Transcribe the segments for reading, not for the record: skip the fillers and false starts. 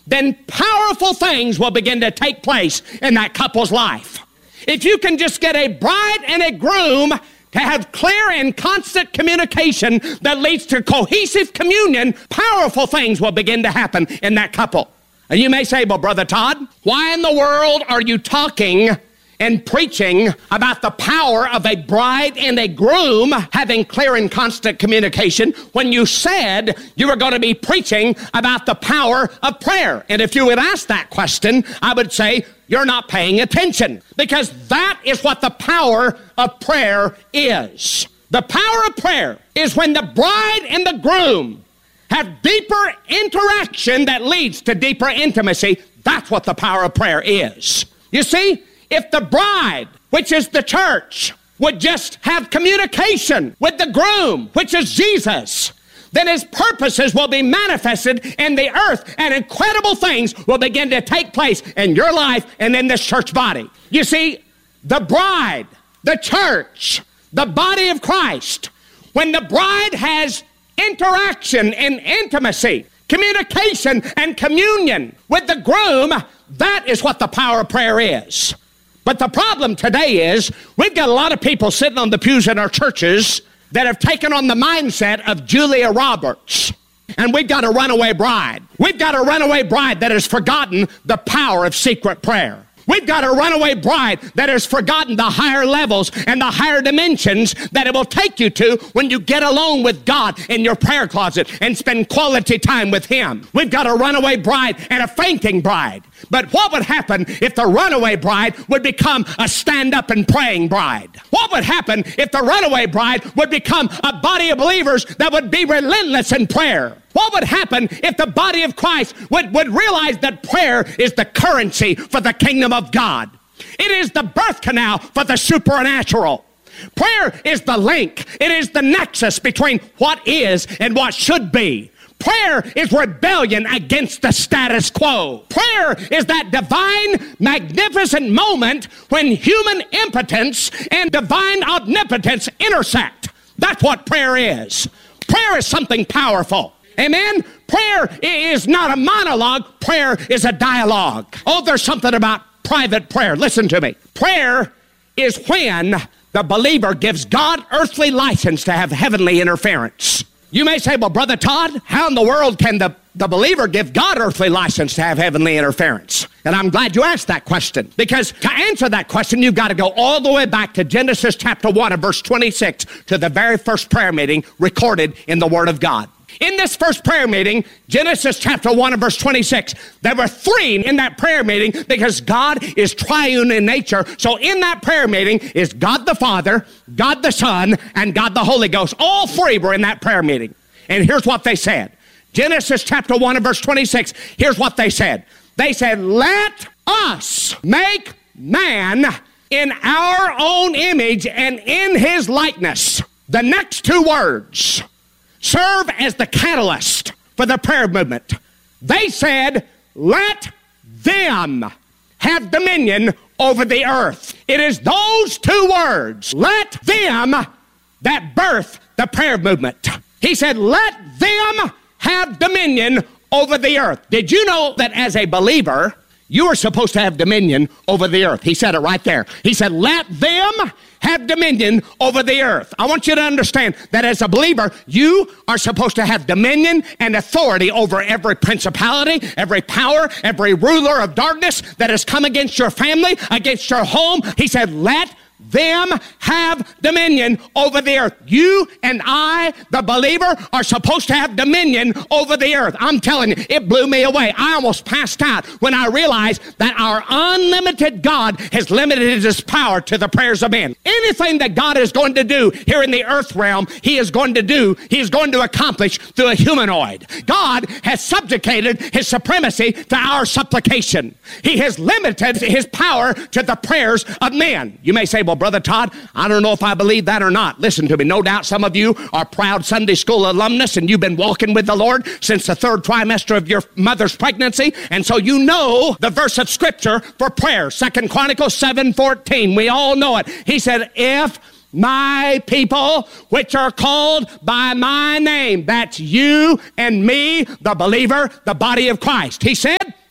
then powerful things will begin to take place in that couple's life. If you can just get a bride and a groom to have clear and constant communication that leads to cohesive communion, powerful things will begin to happen in that couple. And you may say, well, Brother Todd, why in the world are you talking and preaching about the power of a bride and a groom having clear and constant communication when you said you were going to be preaching about the power of prayer? And if you would ask that question, I would say you're not paying attention, because that is what the power of prayer is. The power of prayer is when the bride and the groom have deeper interaction that leads to deeper intimacy. That's what the power of prayer is. You see, if the bride, which is the church, would just have communication with the groom, which is Jesus, then his purposes will be manifested in the earth, and incredible things will begin to take place in your life and in this church body. You see, the bride, the church, the body of Christ, when the bride has interaction and intimacy, communication and communion with the groom, that is what the power of prayer is. But the problem today is we've got a lot of people sitting on the pews in our churches that have taken on the mindset of Julia Roberts. And we've got a runaway bride. We've got a runaway bride that has forgotten the power of secret prayer. We've got a runaway bride that has forgotten the higher levels and the higher dimensions that it will take you to when you get alone with God in your prayer closet and spend quality time with Him. We've got a runaway bride and a fainting bride. But what would happen if the runaway bride would become a stand-up and praying bride? What would happen if the runaway bride would become a body of believers that would be relentless in prayer? What would happen if the body of Christ would realize that prayer is the currency for the kingdom of God? It is the birth canal for the supernatural. Prayer is the link. It is the nexus between what is and what should be. Prayer is rebellion against the status quo. Prayer is that divine, magnificent moment when human impotence and divine omnipotence intersect. That's what prayer is. Prayer is something powerful. Amen? Prayer is not a monologue. Prayer is a dialogue. Oh, there's something about private prayer. Listen to me. Prayer is when the believer gives God earthly license to have heavenly interference. You may say, well, Brother Todd, how in the world can the believer give God earthly license to have heavenly interference? And I'm glad you asked that question, because to answer that question, you've got to go all the way back to Genesis chapter 1 and verse 26 to the very first prayer meeting recorded in the Word of God. In this first prayer meeting, Genesis chapter 1 and verse 26, there were three in that prayer meeting because God is triune in nature. So in that prayer meeting is God the Father, God the Son, and God the Holy Ghost. All three were in that prayer meeting. And here's what they said. Genesis chapter 1 and verse 26, here's what they said. They said, let us make man in our own image and in his likeness. The next two words serve as the catalyst for the prayer movement. They said, let them have dominion over the earth. It is those two words, let them, that birth the prayer movement. He said, let them have dominion over the earth. Did you know that as a believer, you are supposed to have dominion over the earth? He said it right there. He said, let them have dominion over the earth. I want you to understand that as a believer, you are supposed to have dominion and authority over every principality, every power, every ruler of darkness that has come against your family, against your home. He said, let them have dominion over the earth. You and I, the believer, are supposed to have dominion over the earth. I'm telling you, it blew me away. I almost passed out when I realized that our unlimited God has limited his power to the prayers of men. Anything that God is going to do here in the earth realm, he is going to accomplish through a humanoid. God has subjugated his supremacy to our supplication. He has limited his power to the prayers of men. You may say, well, Brother Todd, I don't know if I believe that or not. Listen to me. No doubt some of you are proud Sunday school alumnus and you've been walking with the Lord since the third trimester of your mother's pregnancy. And so you know the verse of Scripture for prayer, 2 Chronicles 7:14. We all know it. He said, if my people, which are called by my name, that's you and me, the believer, the body of Christ. He said,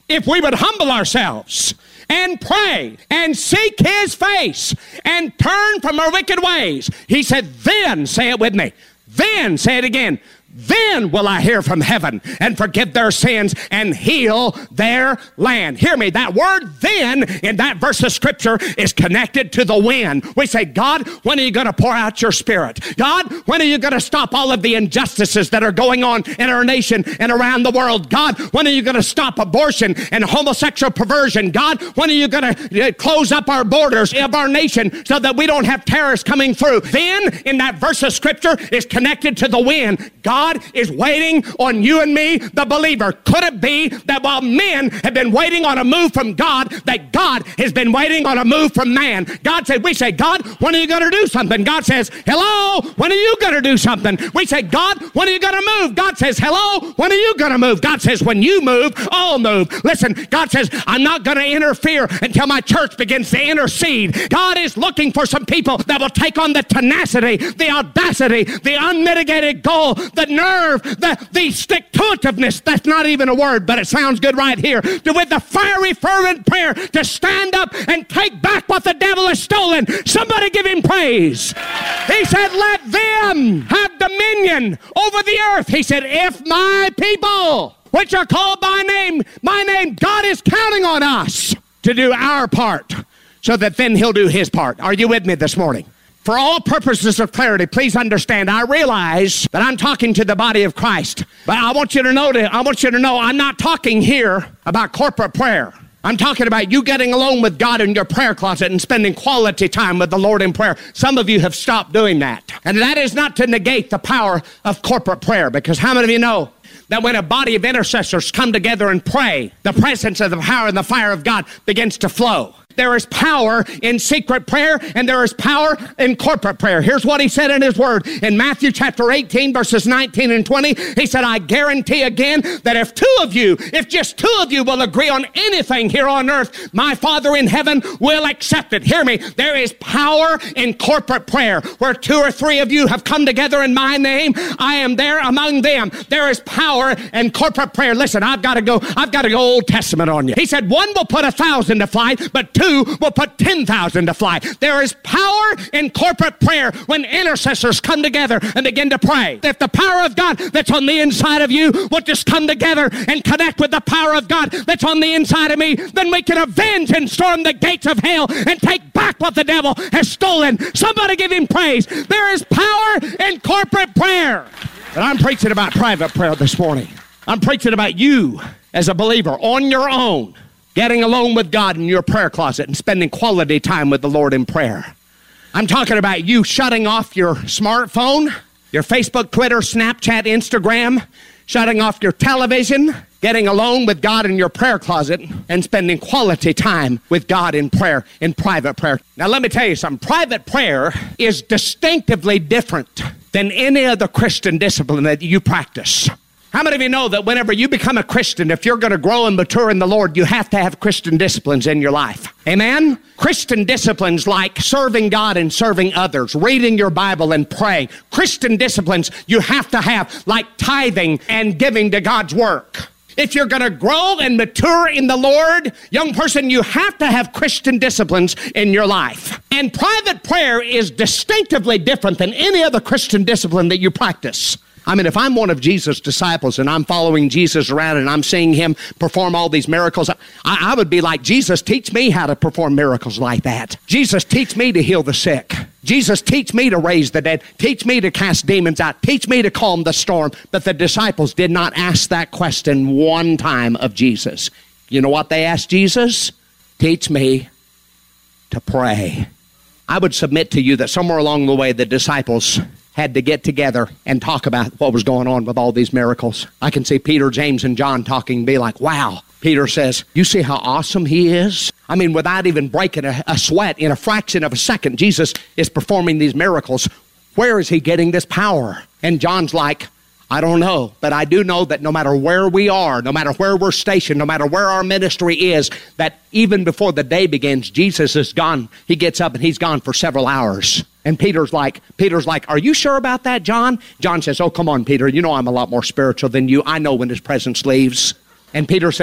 if we would humble ourselves and pray and seek his face and turn from our wicked ways. He said, then, say it with me, then, say it again, then will I hear from heaven and forgive their sins and heal their land. Hear me, that word then in that verse of scripture is connected to the when. We say, God, when are you going to pour out your spirit? God, when are you going to stop all of the injustices that are going on in our nation and around the world? God, when are you going to stop abortion and homosexual perversion? God, when are you going to close up our borders of our nation so that we don't have terrorists coming through? Then in that verse of scripture is connected to the when. God is waiting on you and me, the believer. Could it be that while men have been waiting on a move from God, that God has been waiting on a move from man? God said, we say, God, when are you going to do something? God says, hello, when are you going to do something? We say, God, when are you going to move? God says, hello, when are you going to move? God says, when you move, I'll move. Listen, God says, I'm not going to interfere until my church begins to intercede. God is looking for some people that will take on the tenacity, the audacity, the unmitigated goal, the nerve, the stick-to-itiveness, that's not even a word, but it sounds good right here, with the fiery, fervent prayer to stand up and take back what the devil has stolen. Somebody give him praise. He said, let them have dominion over the earth. He said, if my people, which are called by name, my name, God is counting on us to do our part so that then he'll do his part. Are you with me this morning? For all purposes of clarity, please understand, I realize that I'm talking to the body of Christ. But I want you to know I'm not talking here about corporate prayer. I'm talking about you getting alone with God in your prayer closet and spending quality time with the Lord in prayer. Some of you have stopped doing that. And that is not to negate the power of corporate prayer, because how many of you know that when a body of intercessors come together and pray, the presence of the power and the fire of God begins to flow? There is power in secret prayer and there is power in corporate prayer. Here's what he said in his word. In Matthew chapter 18, verses 19 and 20, he said, I guarantee again that if just two of you will agree on anything here on earth, my Father in heaven will accept it. Hear me. There is power in corporate prayer. Where 2 or 3 of you have come together in my name, I am there among them. There is power in corporate prayer. Listen, I've got to go Old Testament on you. He said, 1 will put 1,000 to flight, but 2 will put 10,000 to flight. There is power in corporate prayer when intercessors come together and begin to pray. If the power of God that's on the inside of you will just come together and connect with the power of God that's on the inside of me, then we can avenge and storm the gates of hell and take back what the devil has stolen. Somebody give him praise. There is power in corporate prayer. But I'm preaching about private prayer this morning. I'm preaching about you as a believer on your own, getting alone with God in your prayer closet and spending quality time with the Lord in prayer. I'm talking about you shutting off your smartphone, your Facebook, Twitter, Snapchat, Instagram, shutting off your television, getting alone with God in your prayer closet and spending quality time with God in prayer, in private prayer. Now let me tell you something. Private prayer is distinctively different than any other Christian discipline that you practice. How many of you know that whenever you become a Christian, if you're going to grow and mature in the Lord, you have to have Christian disciplines in your life? Amen? Christian disciplines like serving God and serving others, reading your Bible and praying. Christian disciplines you have to have, like tithing and giving to God's work. If you're going to grow and mature in the Lord, young person, you have to have Christian disciplines in your life. And private prayer is distinctively different than any other Christian discipline that you practice. I mean, if I'm one of Jesus' disciples and I'm following Jesus around and I'm seeing him perform all these miracles, I would be like, Jesus, teach me how to perform miracles like that. Jesus, teach me to heal the sick. Jesus, teach me to raise the dead. Teach me to cast demons out. Teach me to calm the storm. But the disciples did not ask that question one time of Jesus. You know what they asked Jesus? Teach me to pray. I would submit to you that somewhere along the way, the disciples had to get together and talk about what was going on with all these miracles. I can see Peter, James, and John talking, be like, wow. Peter says, you see how awesome he is? I mean, without even breaking a sweat, in a fraction of a second, Jesus is performing these miracles. Where is he getting this power? And John's like, I don't know, but I do know that no matter where we are, no matter where we're stationed, no matter where our ministry is, that even before the day begins, Jesus is gone. He gets up and he's gone for several hours. And Peter's like, are you sure about that, John? John says, oh, come on, Peter. You know I'm a lot more spiritual than you. I know when his presence leaves. And Peter says,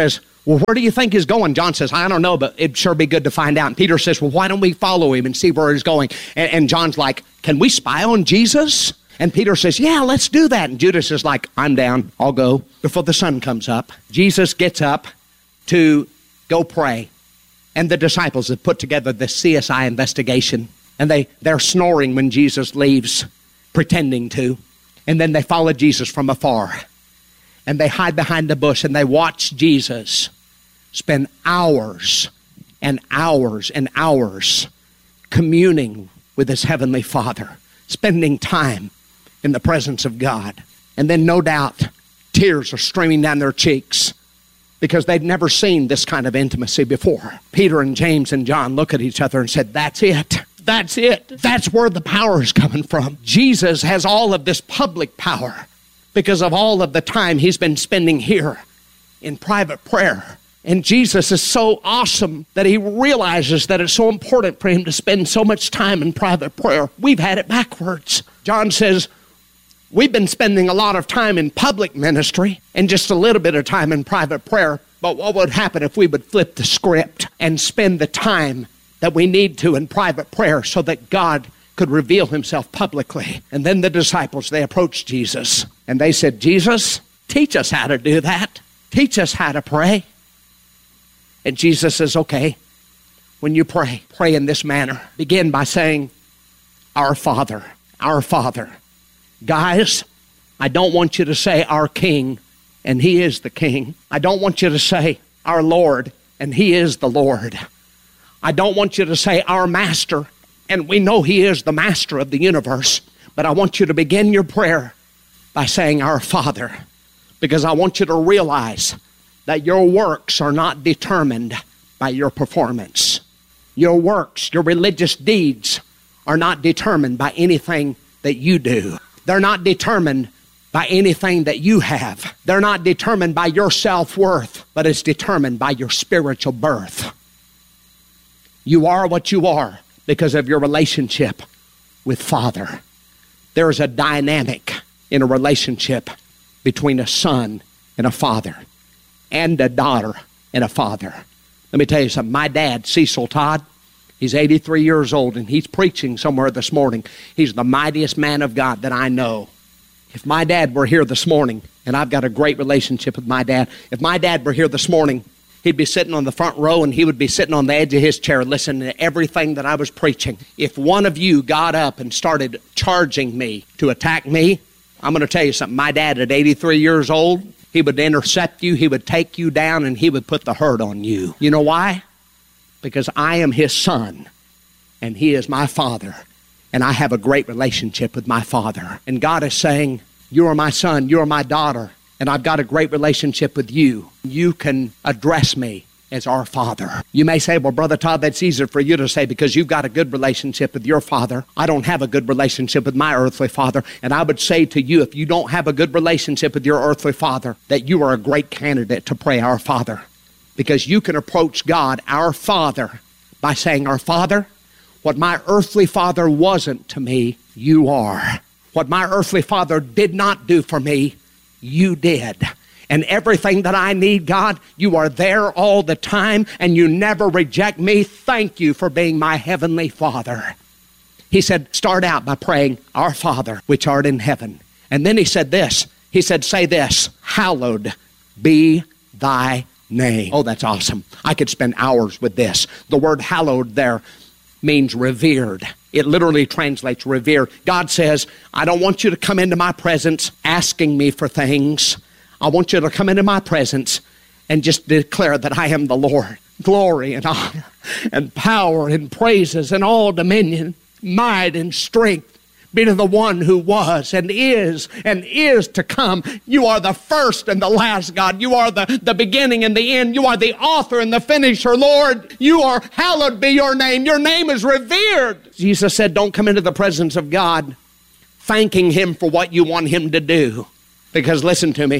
Well, where do you think he's going? John says, I don't know, but it'd sure be good to find out. And Peter says, well, why don't we follow him and see where he's going? And John's like, can we spy on Jesus? And Peter says, yeah, let's do that. And Judas is like, I'm down. I'll go before the sun comes up. Jesus gets up to go pray. And the disciples have put together this CSI investigation. And they're snoring when Jesus leaves, pretending to. And then they follow Jesus from afar. And they hide behind the bush and they watch Jesus spend hours and hours and hours communing with his heavenly Father, spending time in the presence of God. And then no doubt tears are streaming down their cheeks because they'd never seen this kind of intimacy before. Peter and James and John look at each other and said, that's it. That's it. That's where the power is coming from. Jesus has all of this public power because of all of the time he's been spending here in private prayer. And Jesus is so awesome that he realizes that it's so important for him to spend so much time in private prayer. We've had it backwards. John says, we've been spending a lot of time in public ministry and just a little bit of time in private prayer. But what would happen if we would flip the script and spend the time that we need to in private prayer so that God could reveal himself publicly? And then the disciples, they approached Jesus and they said, Jesus, teach us how to do that. Teach us how to pray. And Jesus says, okay, when you pray, pray in this manner. Begin by saying, our Father, our Father. Guys, I don't want you to say our King, and he is the King. I don't want you to say our Lord, and he is the Lord. I don't want you to say our Master, and we know he is the Master of the universe. But I want you to begin your prayer by saying our Father, because I want you to realize that your works are not determined by your performance. Your works, your religious deeds are not determined by anything that you do. They're not determined by anything that you have. They're not determined by your self-worth, but it's determined by your spiritual birth. You are what you are because of your relationship with Father. There is a dynamic in a relationship between a son and a father, and a daughter and a father. Let me tell you something. My dad, Cecil Todd, he's 83 years old, and he's preaching somewhere this morning. He's the mightiest man of God that I know. If my dad were here this morning, and I've got a great relationship with my dad, if my dad were here this morning, he'd be sitting on the front row, and he would be sitting on the edge of his chair listening to everything that I was preaching. If one of you got up and started charging me to attack me, I'm going to tell you something. My dad at 83 years old, he would intercept you, he would take you down, and he would put the hurt on you. You know why? Because I am his son, and he is my father, and I have a great relationship with my Father. And God is saying, you are my son, you are my daughter, and I've got a great relationship with you. You can address me as our Father. You may say, well, Brother Todd, that's easier for you to say because you've got a good relationship with your father. I don't have a good relationship with my earthly father. And I would say to you, if you don't have a good relationship with your earthly father, that you are a great candidate to pray our Father. Because you can approach God, our Father, by saying, our Father, what my earthly father wasn't to me, you are. What my earthly father did not do for me, you did. And everything that I need, God, you are there all the time, and you never reject me. Thank you for being my heavenly Father. He said, start out by praying, our Father, which art in heaven. And then he said this. He said, say this, hallowed be thy name. Oh, that's awesome. I could spend hours with this. The word hallowed there means revered. It literally translates revered. God says, I don't want you to come into my presence asking me for things. I want you to come into my presence and just declare that I am the Lord. Glory and honor and power and praises and all dominion, might and strength be to the one who was and is to come. You are the first and the last, God. You are the beginning and the end. You are the author and the finisher, Lord. You are, hallowed be your name. Your name is revered. Jesus said, don't come into the presence of God thanking him for what you want him to do. Because listen to me,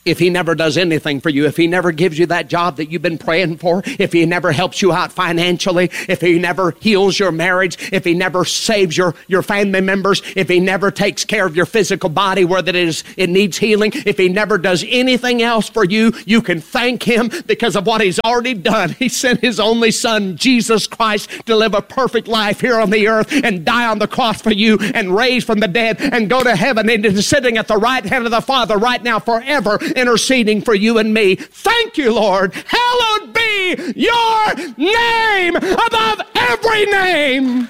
if he never does anything for you, if he never gives you that job that you've been praying for, if he never helps you out financially, if he never heals your marriage, if he never saves your family members, if he never takes care of your physical body where it needs healing, if he never does anything else for you, you can thank him because of what he's already done. He sent his only son, Jesus Christ, to live a perfect life here on the earth and die on the cross for you and raise from the dead and go to heaven and is sitting at the right hand of the Father right now forever, interceding for you and me. Thank you, Lord. Hallowed be your name above every name.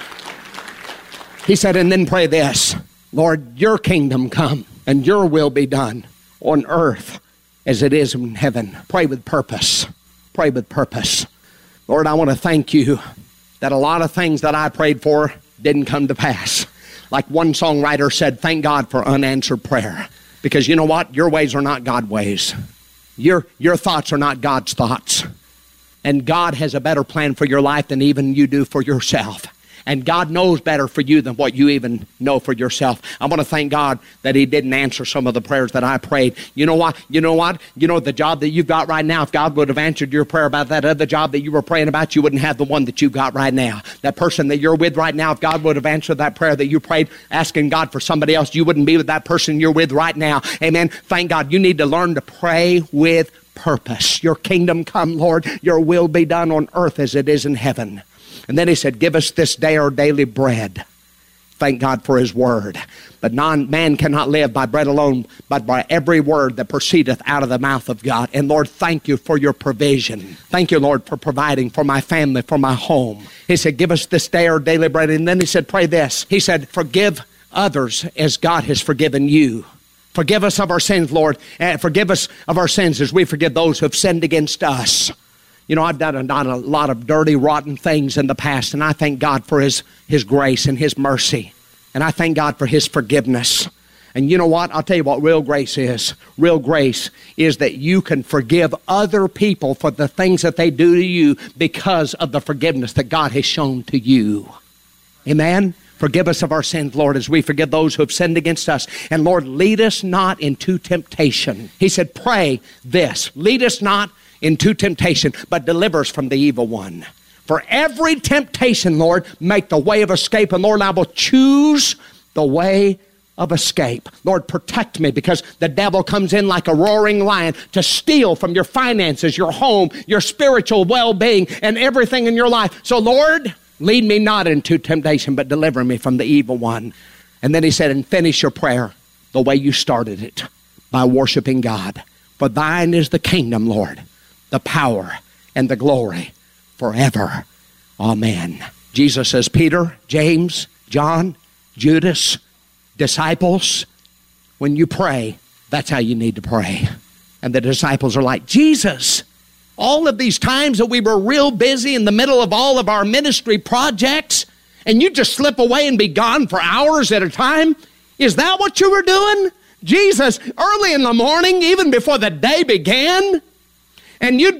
He said, and then pray this, Lord, your kingdom come and your will be done on earth as it is in heaven. Pray with purpose. Pray with purpose. Lord, I want to thank you that a lot of things that I prayed for didn't come to pass. Like one songwriter said, thank God for unanswered prayer. Because you know what? Your ways are not God's ways. Your thoughts are not God's thoughts. And God has a better plan for your life than even you do for yourself. And God knows better for you than what you even know for yourself. I want to thank God that he didn't answer some of the prayers that I prayed. You know what? You know the job that you've got right now, if God would have answered your prayer about that other job that you were praying about, you wouldn't have the one that you've got right now. That person that you're with right now, if God would have answered that prayer that you prayed asking God for somebody else, you wouldn't be with that person you're with right now. Amen. Thank God. You need to learn to pray with purpose. Your kingdom come, Lord. Your will be done on earth as it is in heaven. And then he said, give us this day our daily bread. Thank God for his word. But man cannot live by bread alone, but by every word that proceedeth out of the mouth of God. And Lord, thank you for your provision. Thank you, Lord, for providing for my family, for my home. He said, give us this day our daily bread. And then he said, pray this. He said, forgive others as God has forgiven you. Forgive us of our sins, Lord. And forgive us of our sins as we forgive those who have sinned against us. You know, I've done a lot of dirty, rotten things in the past, and I thank God for his grace and his mercy. And I thank God for his forgiveness. And you know what? I'll tell you what real grace is. Real grace is that you can forgive other people for the things that they do to you because of the forgiveness that God has shown to you. Amen? Forgive us of our sins, Lord, as we forgive those who have sinned against us. And Lord, lead us not into temptation. He said, pray this. Lead us not into temptation, but deliver us from the evil one. For every temptation, Lord, make the way of escape. And Lord, I will choose the way of escape. Lord, protect me, because the devil comes in like a roaring lion to steal from your finances, your home, your spiritual well-being, and everything in your life. So Lord, lead me not into temptation, but deliver me from the evil one. And then he said, and finish your prayer the way you started it, by worshiping God. For thine is the kingdom, Lord, the power and the glory forever. Amen. Jesus says, Peter, James, John, Judas, disciples, when you pray, that's how you need to pray. And the disciples are like, Jesus, all of these times that we were real busy in the middle of all of our ministry projects, and you just slip away and be gone for hours at a time? Is that what you were doing? Jesus, early in the morning, even before the day began, and you'd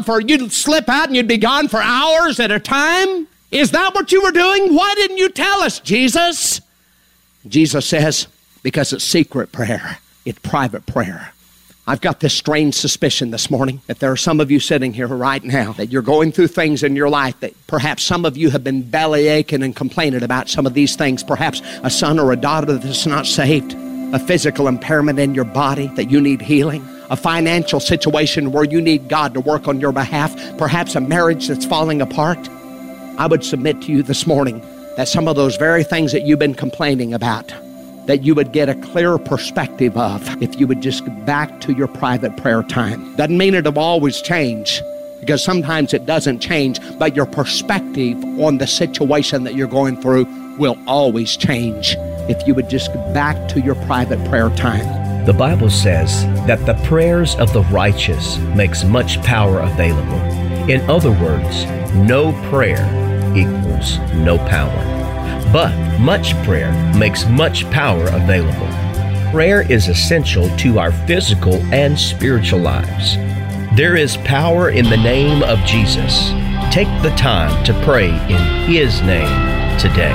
slip out and you'd be gone for hours at a time? Is that what you were doing? Why didn't you tell us, Jesus? Jesus says, because it's secret prayer. It's private prayer. I've got this strange suspicion this morning that there are some of you sitting here right now that you're going through things in your life that perhaps some of you have been belly aching and complaining about some of these things. Perhaps a son or a daughter that's not saved, a physical impairment in your body that you need healing, a financial situation where you need God to work on your behalf, perhaps a marriage that's falling apart. I would submit to you this morning that some of those very things that you've been complaining about, that you would get a clearer perspective of if you would just get back to your private prayer time. Doesn't mean it'll always change, because sometimes it doesn't change, but your perspective on the situation that you're going through will always change if you would just get back to your private prayer time. The Bible says that the prayers of the righteous makes much power available. In other words, no prayer equals no power. But much prayer makes much power available. Prayer is essential to our physical and spiritual lives. There is power in the name of Jesus. Take the time to pray in His name today.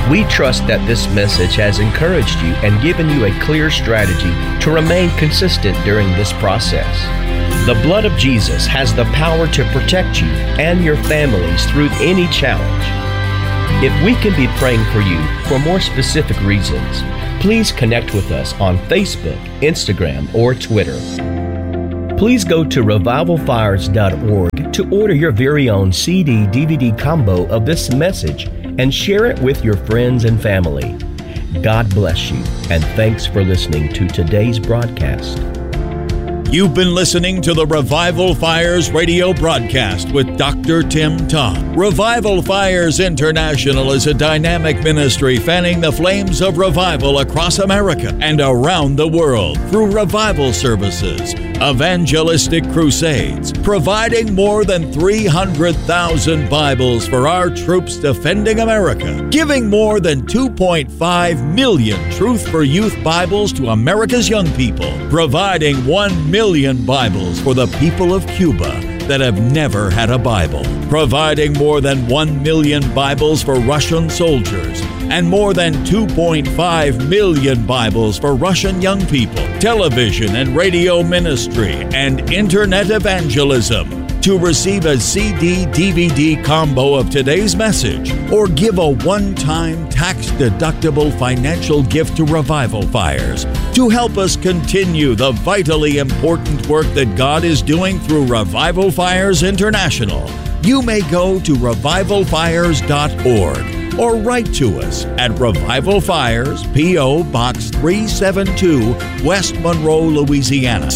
We trust that this message has encouraged you and given you a clear strategy to remain consistent during this process. The blood of Jesus has the power to protect you and your families through any challenge. If we can be praying for you for more specific reasons, please connect with us on Facebook, Instagram, or Twitter. Please go to revivalfires.org to order your very own CD-DVD combo of this message and share it with your friends and family. God bless you, and thanks for listening to today's broadcast. You've been listening to the Revival Fires radio broadcast with Dr. Tim Todd. Revival Fires International is a dynamic ministry fanning the flames of revival across America and around the world through revival services, evangelistic crusades, providing more than 300,000 Bibles for our troops defending America, giving more than 2.5 million Truth for Youth Bibles to America's young people, providing 1 million Bibles for the people of Cuba that have never had a Bible, providing more than 1 million Bibles for Russian soldiers, and more than 2.5 million Bibles for Russian young people, television and radio ministry, and internet evangelism. To receive a CD-DVD combo of today's message or give a one-time tax-deductible financial gift to Revival Fires to help us continue the vitally important work that God is doing through Revival Fires International, you may go to revivalfires.org or write to us at Revival Fires, P.O. Box 372, West Monroe, Louisiana,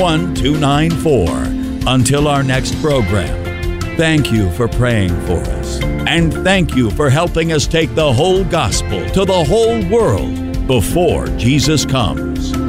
71294. Until our next program, thank you for praying for us. And thank you for helping us take the whole gospel to the whole world before Jesus comes.